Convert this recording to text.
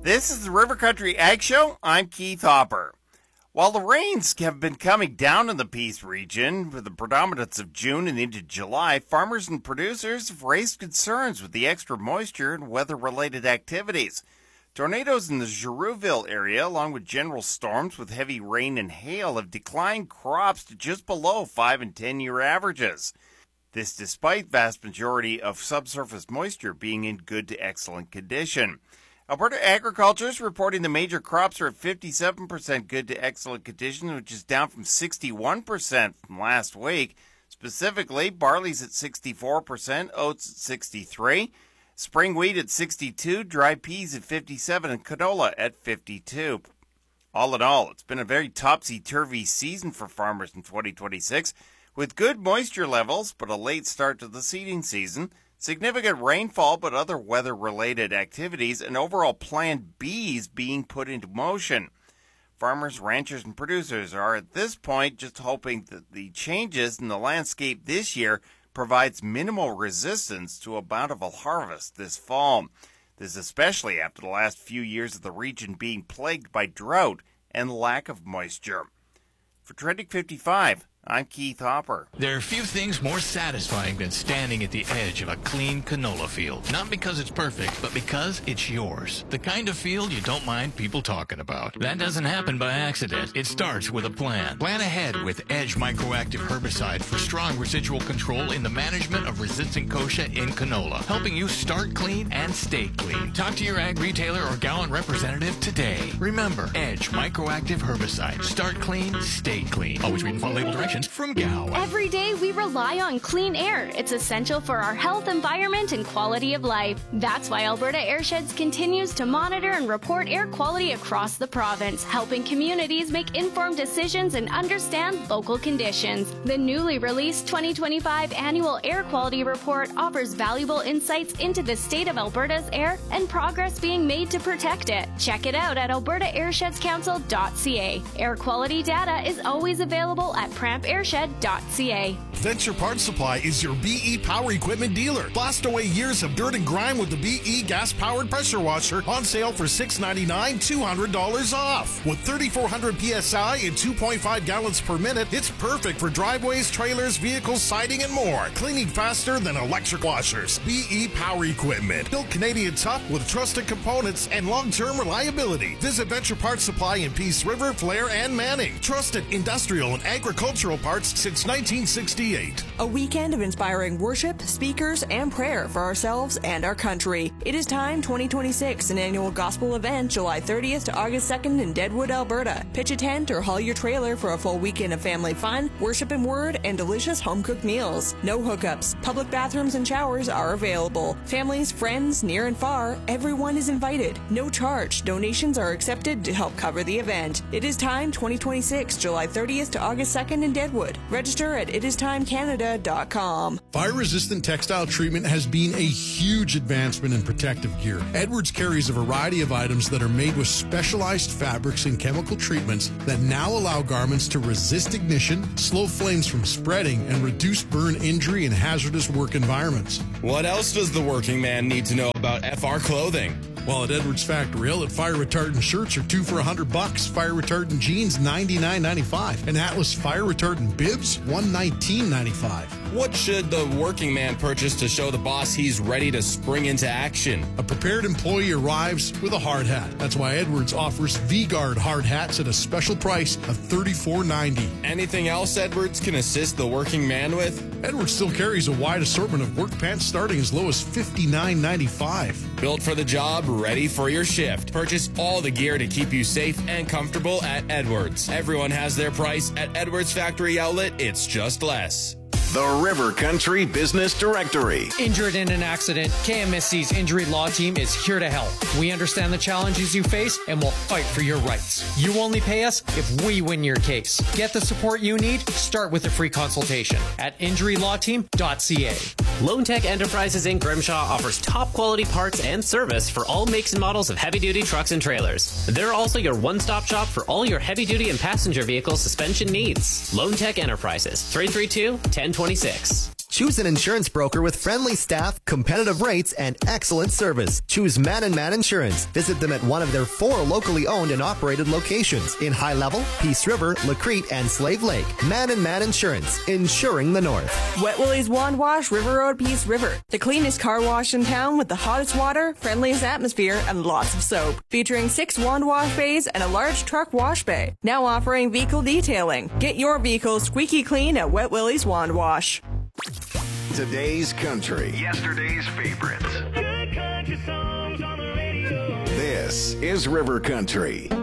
This is the River Country Ag Show. I'm Keith Hopper. While the rains have been coming down in the Peace region with the predominance of June and into July, farmers and producers have raised concerns with the extra moisture and weather-related activities. Tornadoes in the Girouville area, along with general storms with heavy rain and hail, have declined crops to just below 5- and 10-year averages. This despite vast majority of subsurface moisture being in good to excellent condition. Alberta Agriculture is reporting the major crops are at 57% good to excellent condition, which is down from 61% from last week. Specifically, barley's at 64%, oats at 63%. Spring wheat at 62, dry peas at 57, and canola at 52. All in all, it's been a very topsy-turvy season for farmers in 2026, with good moisture levels but a late start to the seeding season, significant rainfall but other weather-related activities, and overall Plan Bs being put into motion. Farmers, ranchers, and producers are at this point just hoping that the changes in the landscape this year provides minimal resistance to a bountiful harvest this fall. This especially after the last few years of the region being plagued by drought and lack of moisture. For Trending 55, I'm Keith Hopper. There are few things more satisfying than standing at the edge of a clean canola field. Not because it's perfect, but because it's yours. The kind of field you don't mind people talking about. That doesn't happen by accident. It starts with a plan. Plan ahead with Edge Microactive Herbicide for strong residual control in the management of resistant kochia in canola, helping you start clean and stay clean. Talk to your ag retailer or Gowan representative today. Remember, Edge Microactive Herbicide. Start clean, stay clean. Always read and follow label directions from Gowan. Every day we rely on clean air. It's essential for our health, environment, and quality of life. That's why Alberta Airsheds continues to monitor and report air quality across the province, helping communities make informed decisions and understand local conditions. The newly released 2025 Annual Air Quality Report offers valuable insights into the state of Alberta's air and progress being made to protect it. Check it out at albertaairshedcouncil.ca. Air quality data is always available at prampairshed.ca. Venture Parts Supply is your BE Power Equipment dealer. Blast away years of dirt and grime with the BE gas-powered pressure washer on sale for $699, $200 off. With 3,400 PSI and 2.5 gallons per minute, it's perfect for driveways, trailers, vehicles, siding, and more. Cleaning faster than electric washers. BE Power Equipment. Built Canadian tough with trusted components and long-term reliability. Visit Venture Parts Supply in Peace River, Flair, and Manning. Trusted industrial and agricultural parts since 1968. A weekend of inspiring worship, speakers, and prayer for ourselves and our country. It is Time 2026, an annual gospel event July 30th to August 2nd in Deadwood, Alberta. Pitch a tent or haul your trailer for a full weekend of family fun, worship and word, and delicious home-cooked meals. No hookups. Public bathrooms and showers are available. Families, friends, near and far, everyone is invited. No charge. Donations are accepted to help cover the event. It is Time 2026, July 30th to August 2nd in Deadwood. Register at itisTimeCanada.com. Fire-resistant textile treatment has been a huge advancement in protective gear. Edwards carries a variety of items that are made with specialized fabrics and chemical treatments that now allow garments to resist ignition, slow flames from spreading, and reduce burn injury in hazardous work environments. What else does the working man need to know about FR clothing? While at Edwards Factory Outlet, fire retardant shirts are 2 for $100, fire retardant jeans $99.95, and Atlas fire retardant bibs $119.95. What should the working man purchase to show the boss he's ready to spring into action? A prepared employee arrives with a hard hat. That's why Edwards offers V-Guard hard hats at a special price of $34.90. Anything else Edwards can assist the working man with? Edwards still carries a wide assortment of work pants starting as low as $59.95. Built for the job, ready for your shift. Purchase all the gear to keep you safe and comfortable at Edwards. Everyone has their price at Edwards Factory Outlet. It's just less. The River Country Business Directory. Injured in an accident, KMSC's Injury Law Team is here to help. We understand the challenges you face and will fight for your rights. You only pay us if we win your case. Get the support you need. Start with a free consultation at injurylawteam.ca. Lone Tech Enterprises in Grimshaw offers top quality parts and service for all makes and models of heavy-duty trucks and trailers. They're also your one-stop shop for all your heavy-duty and passenger vehicle suspension needs. Lone Tech Enterprises, 332-1026. Choose an insurance broker with friendly staff, competitive rates, and excellent service. Choose Man & Man Insurance. Visit them at one of their 4 locally owned and operated locations in High Level, Peace River, Lacrete, and Slave Lake. Man & Man Insurance, insuring the North. Wet Willie's Wand Wash, River Road, Peace River. The cleanest car wash in town with the hottest water, friendliest atmosphere, and lots of soap. Featuring 6 wand wash bays and a large truck wash bay. Now offering vehicle detailing. Get your vehicle squeaky clean at Wet Willie's Wand Wash. Today's country. Yesterday's favorites. Good country songs on the radio. This is River Country.